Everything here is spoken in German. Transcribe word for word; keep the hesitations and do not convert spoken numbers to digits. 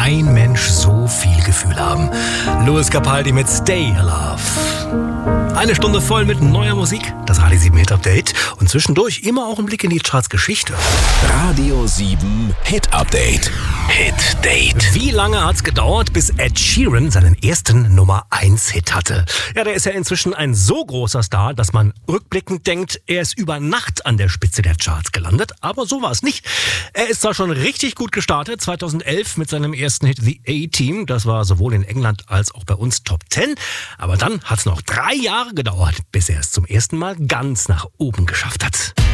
ein Mensch so viel Gefühl haben? Louis Capaldi mit Stay Alive. Eine Stunde voll mit neuer Musik, das Radio sieben Hit Update und zwischendurch immer auch ein Blick in die Charts Geschichte. Radio sieben Hit Update. Hit Date. Wie lange hat's gedauert, bis Ed Sheeran seinen ersten Nummer eins Hit hatte? Ja, der ist ja inzwischen ein so großer Star, dass man rückblickend denkt, er ist über Nacht an der Spitze der Charts gelandet, aber so war es nicht. Er ist zwar schon richtig gut gestartet, zweitausendelf mit seinem ersten Hit The A-Team, das war sowohl in England als auch bei uns Top zehn, aber dann hat's noch drei Jahre gedauert, bis er es zum ersten Mal ganz nach oben geschafft hat.